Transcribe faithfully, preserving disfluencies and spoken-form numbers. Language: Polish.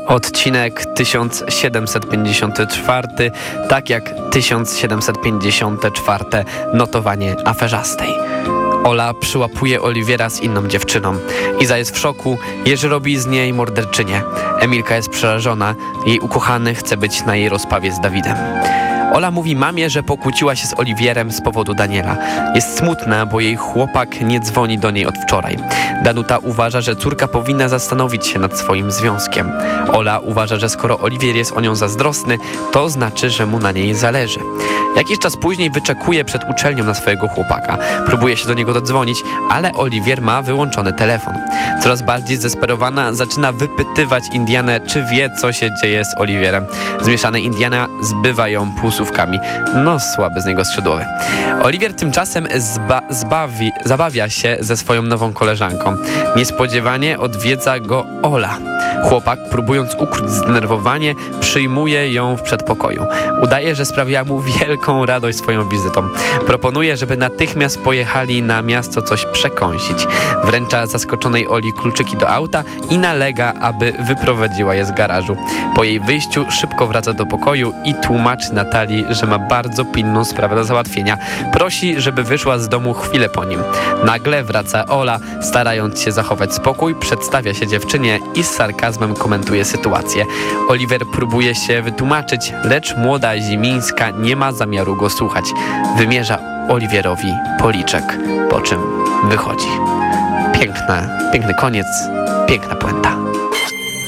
Odcinek tysiąc siedemset pięćdziesiąty czwarty, tak jak tysiąc siedemset pięćdziesiąte czwarte notowanie aferzastej. Ola przyłapuje Oliwiera z inną dziewczyną. Iza jest w szoku, Jerzy robi z niej morderczynię. Emilka jest przerażona, jej ukochany chce być na jej rozprawie z Dawidem. Ola mówi mamie, że pokłóciła się z Oliwierem z powodu Daniela. Jest smutna, bo jej chłopak nie dzwoni do niej od wczoraj. Danuta uważa, że córka powinna zastanowić się nad swoim związkiem. Ola uważa, że skoro Oliwier jest o nią zazdrosny, to znaczy, że mu na niej zależy. Jakiś czas później wyczekuje przed uczelnią na swojego chłopaka. Próbuje się do niego dodzwonić, ale Oliwier ma wyłączony telefon. Coraz bardziej zdesperowana zaczyna wypytywać Indianę, czy wie, co się dzieje z Oliwierem. Zmieszana Indiana zbywa ją półsłówkami. No, słaby z niego skrzydłowy. Oliwier tymczasem zba- zbawi, zabawia się ze swoją nową koleżanką. Niespodziewanie odwiedza go Ola. Chłopak, próbując ukryć zdenerwowanie, przyjmuje ją w przedpokoju. Udaje, że sprawia mu wielką radość swoją wizytą. Proponuje, żeby natychmiast pojechali na miasto coś przekąsić. Wręcza zaskoczonej Oli kluczyki do auta i nalega, aby wyprowadziła je z garażu. Po jej wyjściu szybko wraca do pokoju i tłumaczy Natalii, że ma bardzo pilną sprawę do załatwienia. Prosi, żeby wyszła z domu chwilę po nim. Nagle wraca Ola, starając się zachować spokój, przedstawia się dziewczynie i z sarkazmem komentuje sytuację. Oliwier próbuje się wytłumaczyć, lecz młoda Zimińska nie ma zamiaru go słuchać. Wymierza Oliwierowi policzek, po czym wychodzi. Piękna, piękny koniec, piękna puenta.